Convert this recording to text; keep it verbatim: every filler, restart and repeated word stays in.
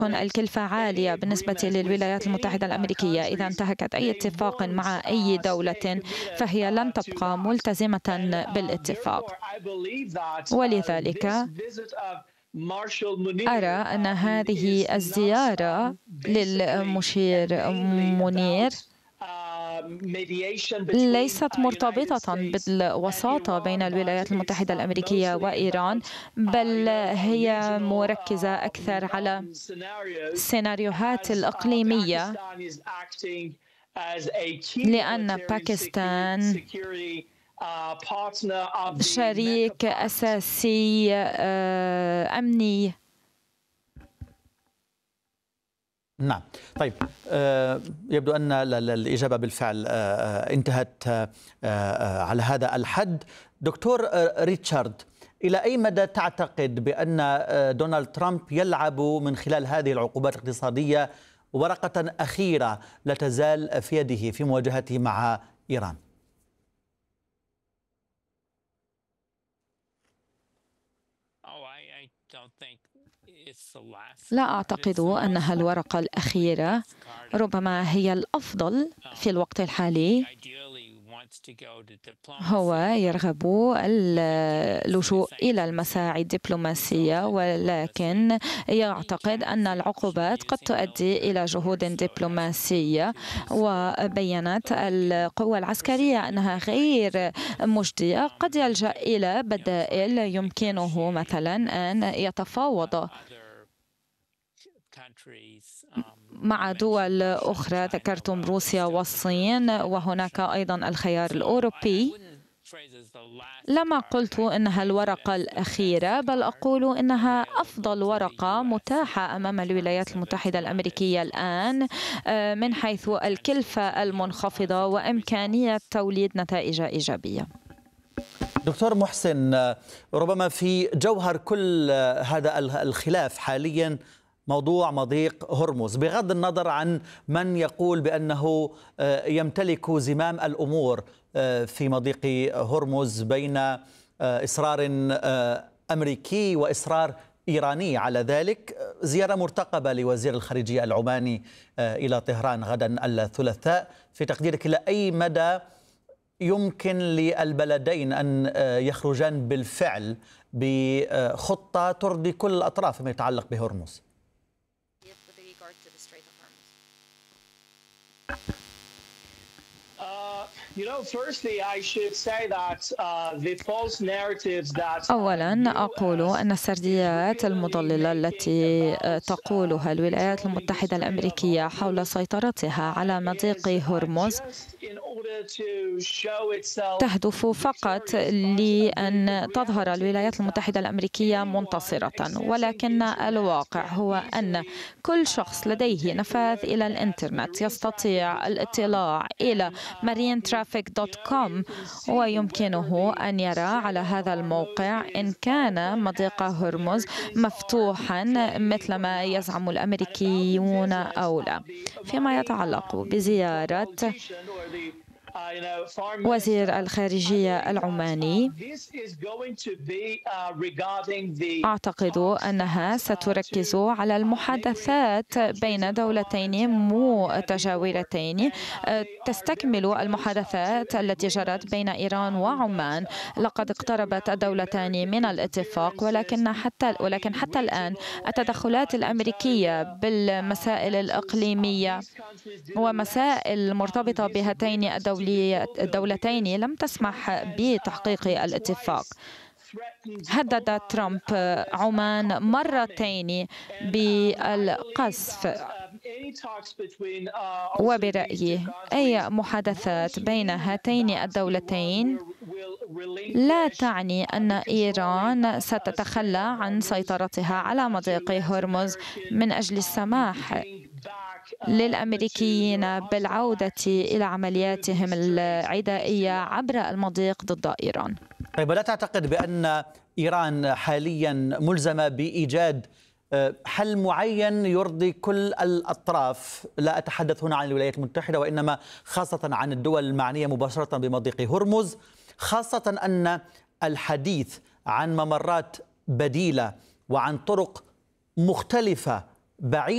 تكون الكلفة عالية بالنسبة للولايات المتحدة الأمريكية. إذا انتهكت أي اتفاق مع أي دولة فهي لن تبقى ملتزمة بالاتفاق. ولذلك أرى أن هذه الزيارة للمشير مونير ليست مرتبطة بالوساطة بين الولايات المتحدة الأمريكية وإيران، بل هي مركزة أكثر على السيناريوهات الإقليمية، لأن باكستان شريك أساسي أمني. نعم، طيب يبدو أن الإجابة بالفعل انتهت على هذا الحد. دكتور ريتشارد، إلى أي مدى تعتقد بأن دونالد ترامب يلعب من خلال هذه العقوبات الاقتصادية ورقة أخيرة لا تزال في يده في مواجهته مع إيران؟ لا أعتقد أنها الورقة الأخيرة، ربما هي الأفضل في الوقت الحالي. هو يرغب اللجوء إلى المساعي الدبلوماسية، ولكن يعتقد أن العقوبات قد تؤدي إلى جهود دبلوماسية، وبيّنت القوى العسكرية أنها غير مجدية. قد يلجأ إلى بدائل يمكنه مثلا أن يتفاوض مع دول أخرى، ذكرتم روسيا والصين، وهناك أيضا الخيار الأوروبي. لما قلت إنها الورقة الأخيرة، بل أقول إنها أفضل ورقة متاحة أمام الولايات المتحدة الأمريكية الآن من حيث الكلفة المنخفضة وإمكانية توليد نتائج إيجابية. دكتور محسن، ربما في جوهر كل هذا الخلاف حاليا موضوع مضيق هرمز، بغض النظر عن من يقول بأنه يمتلك زمام الأمور في مضيق هرمز بين إصرار أمريكي وإصرار إيراني على ذلك. زيارة مرتقبة لوزير الخارجية العماني إلى طهران غدا الثلاثاء، في تقديرك إلى أي مدى يمكن للبلدين أن يخرجان بالفعل بخطة ترضي كل الأطراف فيما يتعلق بهرمز؟ أولاً أقول أن السرديات المضللة التي تقولها الولايات المتحدة الأمريكية حول سيطرتها على مضيق هرمز تهدف فقط لأن تظهر الولايات المتحدة الأمريكية منتصرة، ولكن الواقع هو أن كل شخص لديه نفاذ إلى الإنترنت يستطيع الاطلاع إلى مارين ترافيك دوت كوم، ويمكنه أن يرى على هذا الموقع إن كان مضيق هرمز مفتوحا مثل ما يزعم الأمريكيون أو لا. فيما يتعلق بزيارة وزير الخارجية العماني، أعتقد أنها ستركز على المحادثات بين دولتين متجاورتين تستكمل المحادثات التي جرت بين إيران وعمان. لقد اقتربت الدولتان من الاتفاق، ولكن حتى ولكن حتى الآن التدخلات الأمريكية بالمسائل الإقليمية ومسائل مرتبطة بهاتين الدولتين لم تسمح بتحقيق الاتفاق. هدد ترامب عمان مرتين بالقذف، وبرأيي أي محادثات بين هاتين الدولتين لا تعني أن إيران ستتخلى عن سيطرتها على مضيق هرمز من أجل السماح للأمريكيين بالعودة إلى عملياتهم العدائية عبر المضيق ضد إيران. طيب، لا تعتقد بأن إيران حاليا ملزمة بإيجاد حل معين يرضي كل الأطراف؟ لا أتحدث هنا عن الولايات المتحدة، وإنما خاصة عن الدول المعنية مباشرة بمضيق هرمز، خاصة أن الحديث عن ممرات بديلة وعن طرق مختلفة بعيدة